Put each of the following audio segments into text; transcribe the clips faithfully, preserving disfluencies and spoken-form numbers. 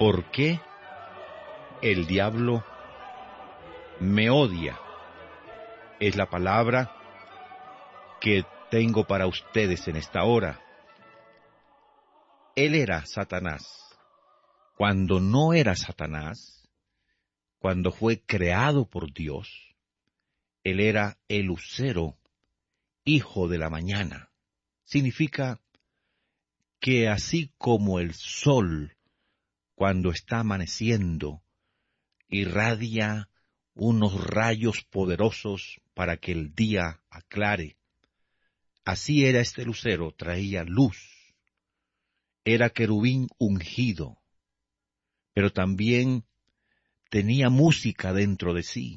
¿Por qué el diablo me odia? Es la palabra que tengo para ustedes en esta hora. Él era Satanás. Cuando no era Satanás, cuando fue creado por Dios, él era el lucero, hijo de la mañana. Significa que así como el sol, cuando está amaneciendo, irradia unos rayos poderosos para que el día aclare, así era este lucero, traía luz. Era querubín ungido, pero también tenía música dentro de sí.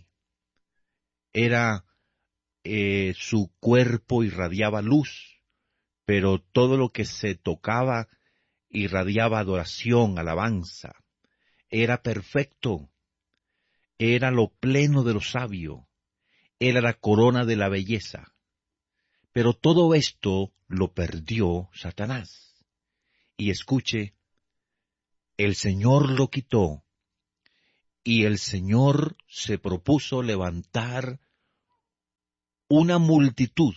Era eh, su cuerpo irradiaba luz, pero todo lo que se tocaba irradiaba adoración, alabanza. Era perfecto, era lo pleno de lo sabio, era la corona de la belleza. Pero todo esto lo perdió Satanás. Y escuche, el Señor lo quitó, y el Señor se propuso levantar una multitud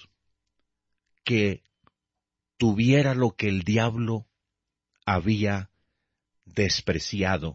que tuviera lo que el diablo había despreciado.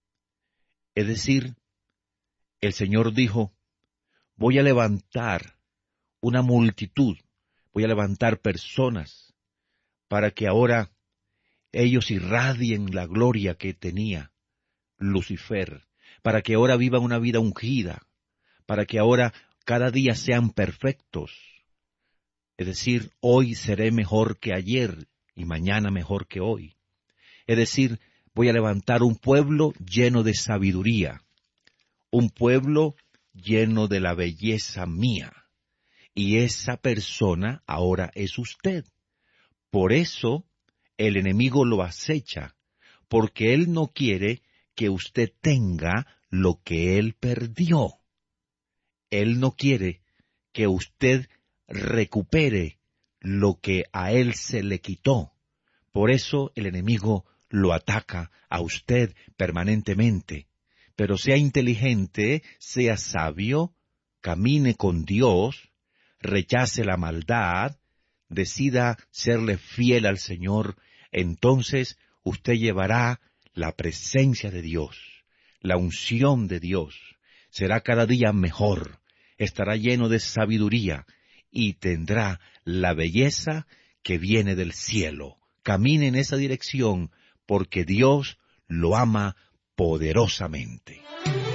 Es decir, el Señor dijo, voy a levantar una multitud, voy a levantar personas para que ahora ellos irradien la gloria que tenía Lucifer, para que ahora vivan una vida ungida, para que ahora cada día sean perfectos. Es decir, hoy seré mejor que ayer y mañana mejor que hoy. Es decir, voy a levantar un pueblo lleno de sabiduría, un pueblo lleno de la belleza mía. Y esa persona ahora es usted. Por eso el enemigo lo acecha, porque él no quiere que usted tenga lo que él perdió. Él no quiere que usted recupere lo que a él se le quitó. Por eso el enemigo lo ataca a usted permanentemente. Pero sea inteligente, sea sabio, camine con Dios, rechace la maldad, decida serle fiel al Señor, entonces usted llevará la presencia de Dios, la unción de Dios. Será cada día mejor, estará lleno de sabiduría y tendrá la belleza que viene del cielo. Camine en esa dirección porque Dios lo ama poderosamente.